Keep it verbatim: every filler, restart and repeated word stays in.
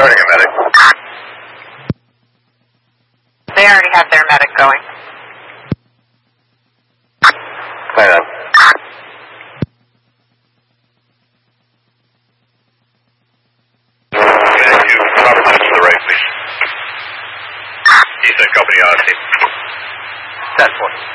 starting a medic. They already have their medic going. Right on. Can you cover this to the right, please? Eastern Company on team. ten four.